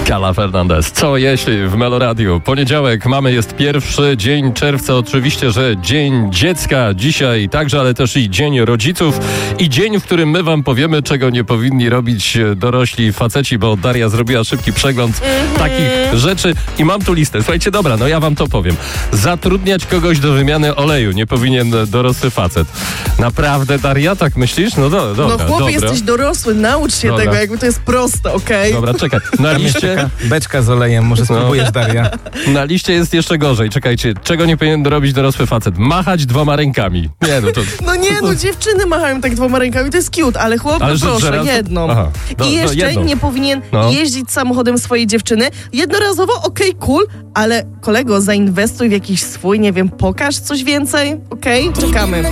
Skala Fernandez. Co jeśli w Meloradiu? Poniedziałek jest pierwszy dzień czerwca. Oczywiście, że Dzień Dziecka dzisiaj także, ale też i Dzień Rodziców. I dzień, w którym my wam powiemy, czego nie powinni robić dorośli faceci, bo Daria zrobiła szybki przegląd takich rzeczy. I mam tu listę. Słuchajcie, dobra, no ja wam to powiem. Zatrudniać kogoś do wymiany oleju nie powinien dorosły facet. Naprawdę, Daria, tak myślisz? No dobra. No chłopie, jesteś dorosły, naucz się tego, jakby to jest proste, okej? Dobra, czekaj. Na liście... Beczka z olejem, może spróbujesz, Daria. Na liście jest jeszcze gorzej. Czekajcie, czego nie powinien robić dorosły facet? Machać 2 rękami. Nie, no to... No dziewczyny machają tak 2 rękami, to jest cute, ale chłop, proszę, jedną. Aha, I jeszcze jedną. nie powinien jeździć samochodem swojej dziewczyny. Jednorazowo, okej, cool, ale kolego, zainwestuj w jakiś swój, nie wiem, pokaż coś więcej, okej? Czekamy.